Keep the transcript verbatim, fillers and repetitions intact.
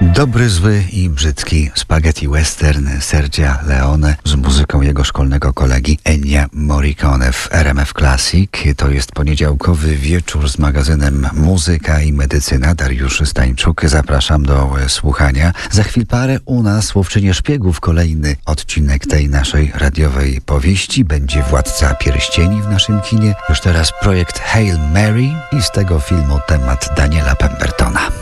Dobry, zły i brzydki spaghetti western Sergia Leone z muzyką jego szkolnego kolegi Ennio Morricone w R M F Classic. To jest poniedziałkowy wieczór z magazynem Muzyka i Medycyna. Dariusz Stańczuk. Zapraszam do słuchania. Za chwil parę u nas Łowczynie Szpiegów. Kolejny odcinek tej naszej radiowej powieści. Będzie Władca Pierścieni w naszym kinie. Już teraz projekt Hail Mary i z tego filmu temat Daniela Pembertona.